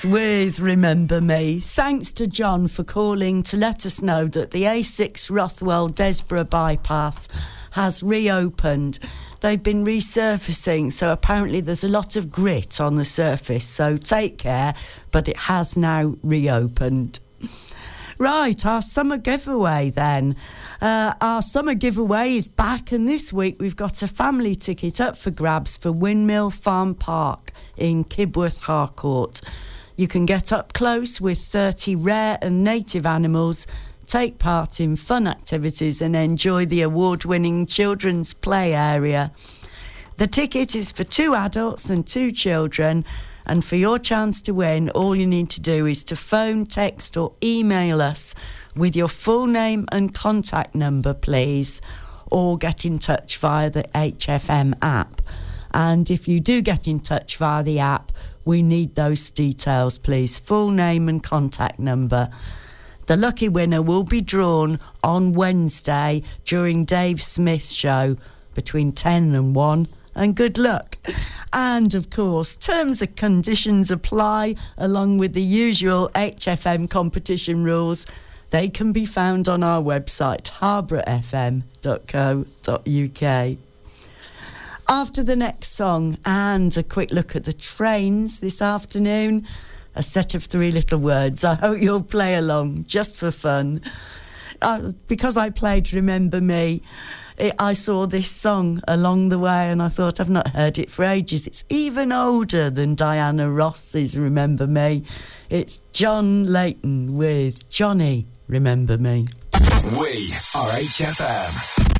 With Remember Me. Thanks to John for calling to let us know that the A6 Rothwell-Desborough bypass has reopened. They've been resurfacing, so apparently there's a lot of grit on the surface, so take care, but it has now reopened. Right, our summer giveaway then. Our summer giveaway is back, and this week we've got a family ticket up for grabs for Windmill Farm Park in Kibworth Harcourt. You can get up close with 30 rare and native animals, take part in fun activities and enjoy the award-winning children's play area. The ticket is for 2 adults and 2 children, and for your chance to win, all you need to do is to phone, text or email us with your full name and contact number, please, or get in touch via the HFM app. And if you do get in touch via the app, we need those details, please. Full name and contact number. The lucky winner will be drawn on Wednesday during Dave Smith's show between 10 and 1. And good luck. And, of course, terms and conditions apply, along with the usual HFM competition rules. They can be found on our website, harbourfm.co.uk. After the next song and a quick look at the trains this afternoon, a set of 3 little words. I hope you'll play along just for fun. Because I played Remember Me, I saw this song along the way and I thought, I've not heard it for ages. It's even older than Diana Ross's Remember Me. It's John Layton with Johnny, Remember Me. We are HFM.